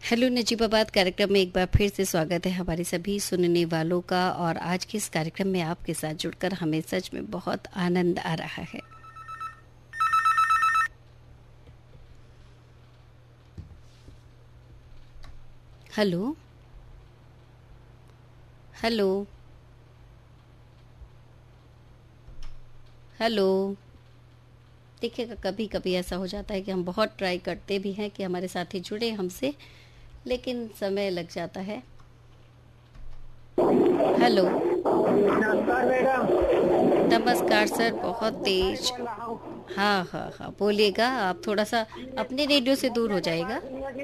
Hello Najibabad कार्यक्रम में एक बार फिर से स्वागत है हमारे सभी सुनने वालों का। और आज के इस कार्यक्रम में आपके साथ जुड़कर हमें सच में बहुत आनंद आ रहा है। Hello hello hello. देखिएगा, कभी कभी ऐसा हो जाता है कि हम बहुत ट्राई करते भी हैं कि हमारे साथी जुड़े हमसे, लेकिन समय लग जाता है। हेलो। नमस्कार मैडम। नमस्कार सर, बहुत तेज। हाँ हाँ हाँ, बोलिएगा। आप थोड़ा सा अपने रेडियो से दूर हो जाएगा।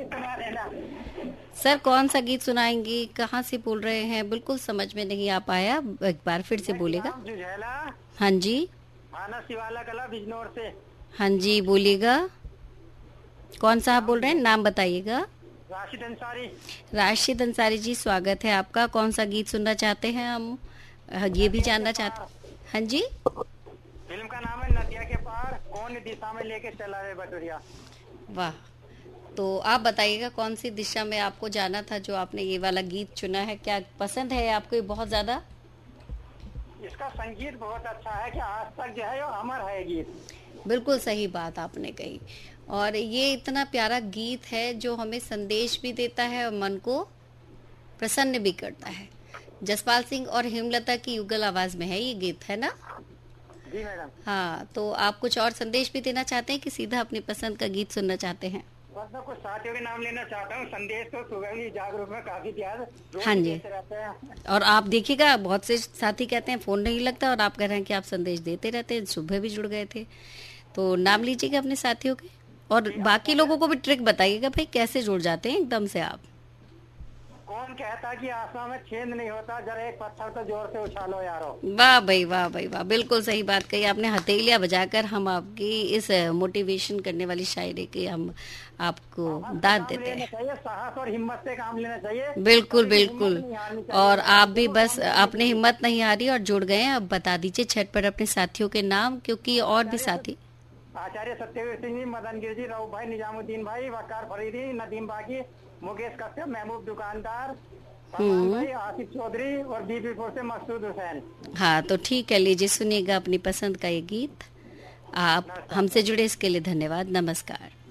सर, कौन सा गीत सुनाएंगी, कहाँ से बोल रहे हैं? बिल्कुल समझ में नहीं आ पाया, एक बार फिर से बोलेगा। हाँ जी। मानस शिवाला कला बिजनौर से। हाँ जी, बोलिएगा। कौन सा आप बोल रहे हैं, नाम बताइएगा। राशिद अंसारी। राशिद अंसारी जी, स्वागत है आपका। कौन सा गीत सुनना चाहते हैं हम? ये भी जानना चाहते। हाँ जी। फिल्म का नाम है नदिया के पार, कौन दिशा में लेके चला रे बटुरिया। वाह। तो आप बताइएगा कौन सी दिशा में आपको जाना था जो आपने ये वाला गीत चुना है। क्या पसंद है आपको ये बहुत ज्यादा? इसका संगीत बहुत अच्छा है कि आज तक जो है वो अमर है गीत। बिल्कुल सही बात आपने कही। और ये इतना प्यारा गीत है जो हमें संदेश भी देता है और मन को प्रसन्न भी करता है। जसपाल सिंह और हेमलता की युगल आवाज में है ये गीत, है ना? जी मैडम। हाँ, तो आप कुछ और संदेश भी देना चाहते हैं कि सीधा अपनी पसंद का गीत सुनना चाहते हैं? बस मैं कुछ साथियों के नाम लेना चाहता हूँ। संदेश तो सुबह भी जागरूक में काफी प्यार हाँ जी। रहते हैं। और आप देखिएगा, बहुत से साथी कहते हैं फोन नहीं लगता, और आप कह रहे हैं कि आप संदेश देते रहते हैं। सुबह भी जुड़ गए थे, तो नाम लीजिएगा अपने साथियों के। और बाकी लोगों को भी ट्रिक बताइएगा भाई, कैसे जुड़ जाते हैं एकदम से आप। कौन कहता कि आसमान में छेद नहीं होता, जरा एक पत्थर तो जोर से उछालो यारो। वाह भाई, वाह भाई वाह, बिल्कुल सही बात कही आपने। हथेलियां बजाकर हम आपकी इस मोटिवेशन करने वाली शायरी की हम आपको दाद देते हैं। साहस और हिम्मत से काम लेना चाहिए। बिल्कुल बिल्कुल। और आप भी बस अपनी हिम्मत नहीं हारी और जुड़ गए हैं। अब बता दीजिए छठ पर अपने साथियों के नाम, क्योंकि और भी साथी। आचार्य सत्यवीर सिंह जी, मदन गिर जी, राव भाई, निजामुद्दीन भाई, वकार फरीदी, नदीम बागी, मुकेश कश्यप, महबूब दुकानदार, भाई, आसिफ चौधरी और बीबीपुर से मकसूद हुसैन। हाँ, तो ठीक है, लीजिए सुनिएगा अपनी पसंद का ये गीत। आप हमसे जुड़े इसके लिए धन्यवाद। नमस्कार।